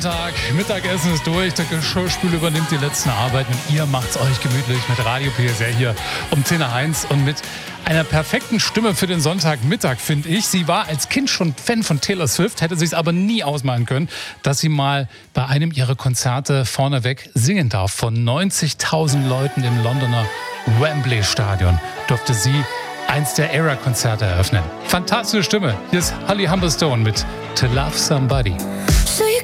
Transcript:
Sonntag, Mittagessen ist durch, der Geschirrspül übernimmt die letzten Arbeiten und ihr macht's euch gemütlich mit Radio PSR hier um 10:01 und mit einer perfekten Stimme für den Sonntagmittag, finde ich. Sie war als Kind schon Fan von Taylor Swift, hätte sich's aber nie ausmalen können, dass sie mal bei einem ihrer Konzerte vorneweg singen darf. Von 90.000 Leuten im Londoner Wembley Stadion durfte sie eins der Era-Konzerte eröffnen. Fantastische Stimme. Hier ist Holly Humberstone mit To Love Somebody.